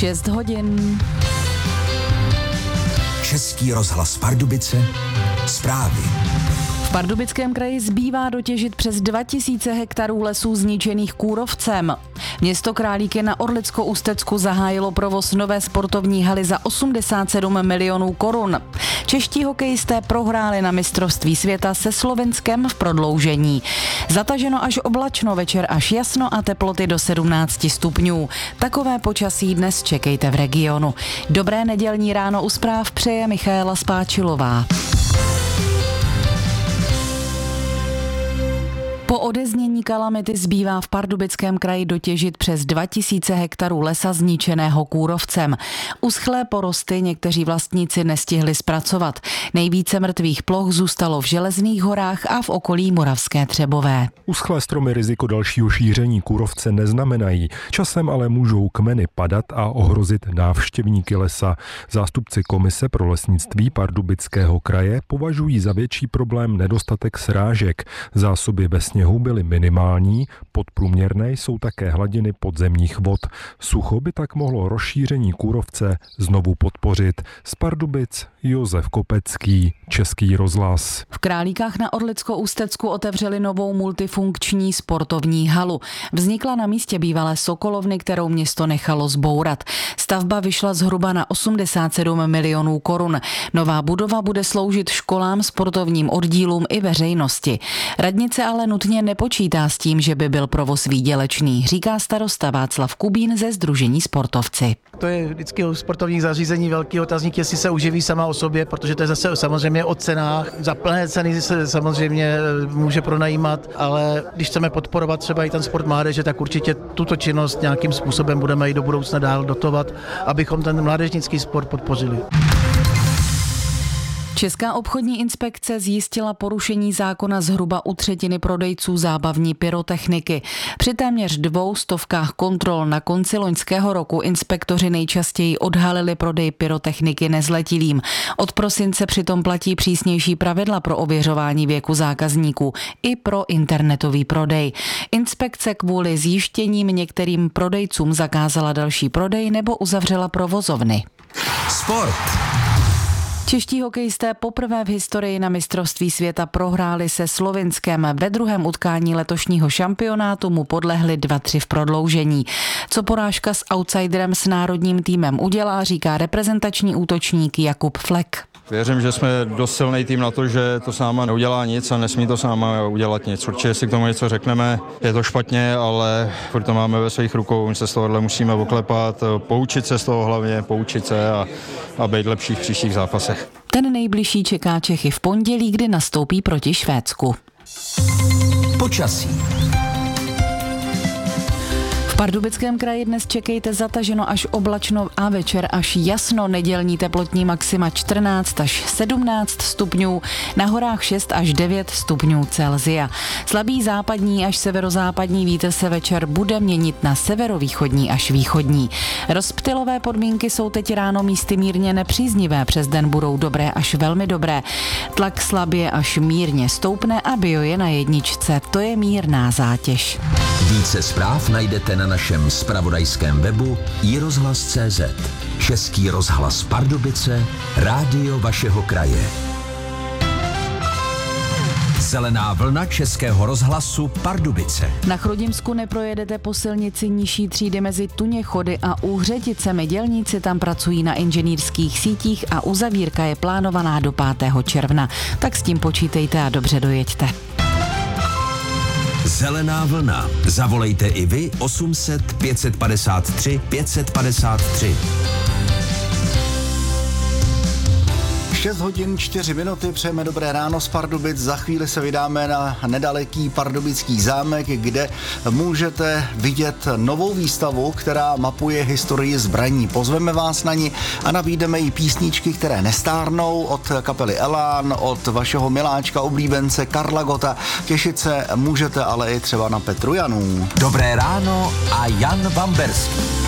6 hodin. Český rozhlas Pardubice, zprávy. V Pardubickém kraji zbývá dotěžit přes 2000 hektarů lesů zničených kůrovcem. Město Králíky na Orlicko-Ústecku zahájilo provoz nové sportovní haly za 87 milionů korun. Čeští hokejisté prohráli na mistrovství světa se Slovinskem v prodloužení. Zataženo až oblačno, večer až jasno a teploty do 17 stupňů. Takové počasí dnes čekejte v regionu. Dobré nedělní ráno u zpráv přeje Michaela Spáčilová. Po odeznění kalamity zbývá v Pardubickém kraji dotěžit přes 2000 hektarů lesa zničeného kůrovcem. Uschlé porosty někteří vlastníci nestihli zpracovat. Nejvíce mrtvých ploch zůstalo v Železných horách a v okolí Moravské Třebové. Uschlé stromy riziko dalšího šíření kůrovce neznamenají. Časem ale můžou kmeny padat a ohrozit návštěvníky lesa. Zástupci Komise pro lesnictví Pardubického kraje považují za větší problém nedostatek srážek. Zásoby ve sněhu byly minimální, podprůměrné jsou také hladiny podzemních vod. Sucho by tak mohlo rozšíření kůrovce znovu podpořit. Z Pardubic Josef Kopecký, Český rozhlas. V Králíkách na Orlicko-Ústecku otevřeli novou multifunkční sportovní halu. Vznikla na místě bývalé sokolovny, kterou město nechalo zbourat. Stavba vyšla zhruba na 87 milionů korun. Nová budova bude sloužit školám, sportovním oddílům i veřejnosti. Radnice ale nutně nepočítá s tím, že by byl provoz výdělečný, říká starosta Václav Kubín ze Sdružení Sportovci. To je vždycky u sportovních zařízení velký otazník, jestli se uživí sama o sobě, protože to je zase samozřejmě o cenách. Za plné ceny se samozřejmě může pronajímat, ale když chceme podporovat třeba i ten sport mládeže, tak určitě tuto činnost nějakým způsobem budeme i do budoucna dál dotovat, abychom ten mládežnický sport podpořili. Česká obchodní inspekce zjistila porušení zákona zhruba u třetiny prodejců zábavní pyrotechniky. Při téměř 200 kontrol na konci loňského roku inspektoři nejčastěji odhalili prodej pyrotechniky nezletilým. Od prosince přitom platí přísnější pravidla pro ověřování věku zákazníků i pro internetový prodej. Inspekce kvůli zjištěním některým prodejcům zakázala další prodej nebo uzavřela provozovny. Sport. Čeští hokejisté poprvé v historii na mistrovství světa prohráli se Slovinskem. Ve druhém utkání letošního šampionátu mu podlehli 2-3 v prodloužení. Co porážka s outsiderem s národním týmem udělá, říká reprezentační útočník Jakub Flek. Věřím, že jsme dost silný tým na to, že to s náma neudělá nic a nesmí to s náma udělat nic. Určitě si k tomu něco řekneme, je to špatně, ale furt to máme ve svých rukou, my se z tohohle musíme oklepat, poučit se z toho hlavně, poučit se a být lepší v příštích zápasech. Ten nejbližší čeká Čechy v pondělí, kdy nastoupí proti Švédsku. Počasí. V Pardubickém kraji dnes čekejte zataženo až oblačno a večer až jasno. Nedělní teplotní maxima 14 až 17 stupňů, na horách 6 až 9 stupňů Celsia. Slabý západní až severozápadní vítr se večer bude měnit na severovýchodní až východní. Rozptylové podmínky jsou teď ráno místy mírně nepříznivé, přes den budou dobré až velmi dobré. Tlak slabě až mírně stoupne a bio je na jedničce, to je mírná zátěž. Více zpráv najdete na našem zpravodajském webu iRozhlas.cz. Český rozhlas Pardubice, rádio vašeho kraje. Zelená vlna Českého rozhlasu Pardubice. Na Chrudimsku neprojedete po silnici nižší třídy mezi Tuněchody a Úhřeticemi. Dělníci tam pracují na inženýrských sítích a uzavírka je plánovaná do 5. června. Tak s tím počítejte a dobře dojeďte. Zelená vlna. Zavolejte i vy 800 553 553. 6 hodin 4 minuty, přejeme dobré ráno z Pardubic. Za chvíli se vydáme na nedaleký Pardubický zámek, kde můžete vidět novou výstavu, která mapuje historii zbraní. Pozveme vás na ní a nabídneme i písničky, které nestárnou, od kapely Elán, od vašeho miláčka, oblíbence Karla Gotta. Těšit se můžete ale i třeba na Petru Janů. Dobré ráno a Jan Bamberský.